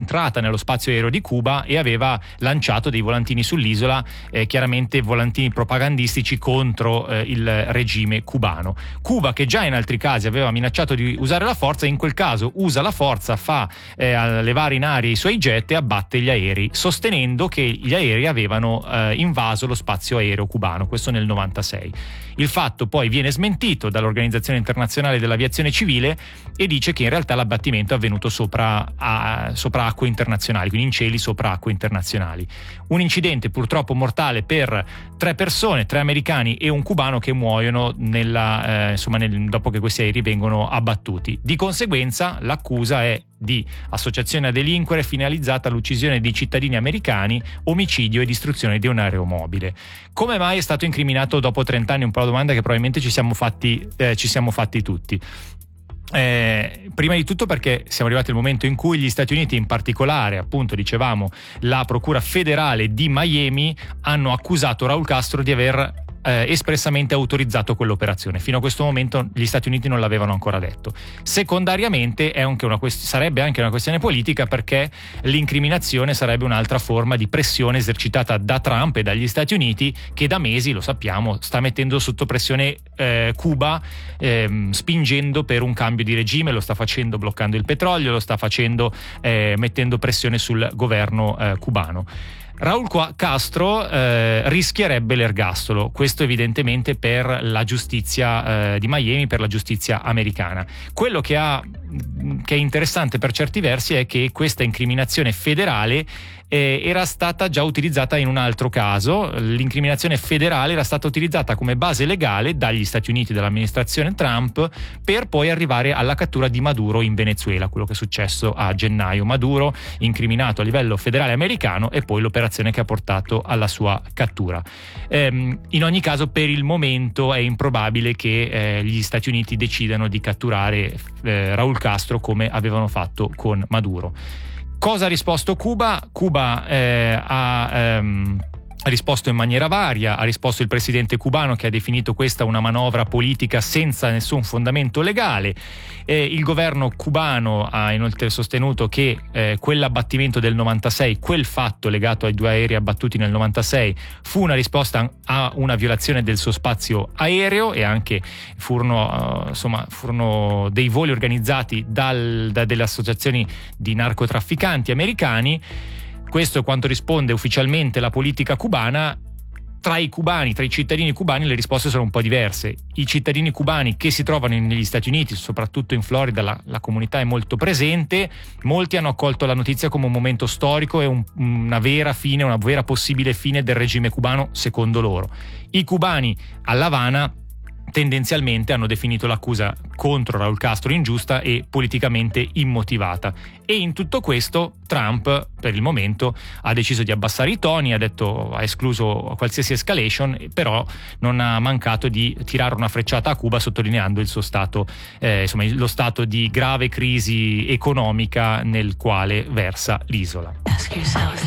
entrata nello spazio aereo di Cuba e aveva lanciato dei volantini sull'isola, chiaramente volantini propagandistici contro il regime cubano. Cuba, che già in altri casi aveva minacciato di usare la forza, in quel caso usa la forza, fa levare in aria i suoi jet e abbatte gli aerei, sostenendo che gli aerei avevano invaso lo spazio aereo cubano, questo nel 96. Il fatto poi viene smentito dall'Organizzazione Internazionale dell'Aviazione Civile e dice che in realtà l'abbattimento è avvenuto sopra acque internazionali, quindi in cieli sopra acque internazionali. Un incidente purtroppo mortale per 3 persone, 3 americani e un cubano, che muoiono dopo che questi aerei vengono abbattuti. Di conseguenza l'accusa è di associazione a delinquere finalizzata all'uccisione di cittadini americani, omicidio e distruzione di un aeromobile. Come mai è stato incriminato dopo 30 anni? Un po' la domanda che probabilmente ci siamo fatti tutti. Prima di tutto perché siamo arrivati al momento in cui gli Stati Uniti, in particolare, appunto dicevamo, la Procura federale di Miami, hanno accusato Raul Castro di aver espressamente autorizzato quell'operazione. Fino a questo momento gli Stati Uniti non l'avevano ancora detto. Secondariamente sarebbe anche una questione politica, perché l'incriminazione sarebbe un'altra forma di pressione esercitata da Trump e dagli Stati Uniti, che da mesi, lo sappiamo, sta mettendo sotto pressione Cuba, spingendo per un cambio di regime. Lo sta facendo bloccando il petrolio, lo sta facendo mettendo pressione sul governo cubano. Raul Castro rischierebbe l'ergastolo, questo evidentemente per la giustizia di Miami, per la giustizia americana. Quello che è interessante per certi versi è che questa incriminazione federale era stata già utilizzata in un altro caso. L'incriminazione federale era stata utilizzata come base legale dagli Stati Uniti, dall'amministrazione Trump, per poi arrivare alla cattura di Maduro in Venezuela, quello che è successo a gennaio. Maduro incriminato a livello federale americano e poi l'operazione che ha portato alla sua cattura. In ogni caso, per il momento è improbabile che gli Stati Uniti decidano di catturare Raul Castro come avevano fatto con Maduro. Cosa ha risposto Cuba? Cuba ha risposto in maniera varia. Ha risposto il presidente cubano, che ha definito questa una manovra politica senza nessun fondamento legale. Il governo cubano ha inoltre sostenuto che quell'abbattimento del 96, quel fatto legato ai 2 aerei abbattuti nel 96, fu una risposta a una violazione del suo spazio aereo, e anche furono dei voli organizzati da delle associazioni di narcotrafficanti americani. Questo è quanto risponde ufficialmente la politica cubana. Tra i cittadini cubani, le risposte sono un po' diverse. I cittadini cubani che si trovano negli Stati Uniti, soprattutto in Florida, la comunità è molto presente. Molti hanno accolto la notizia come un momento storico e una vera possibile fine del regime cubano, secondo loro. I cubani all'Havana tendenzialmente hanno definito l'accusa contro Raul Castro ingiusta e politicamente immotivata. E in tutto questo Trump, per il momento, ha deciso di abbassare i toni, ha escluso qualsiasi escalation, però non ha mancato di tirare una frecciata a Cuba, sottolineando il suo stato, lo stato di grave crisi economica nel quale versa l'isola. Ask yourself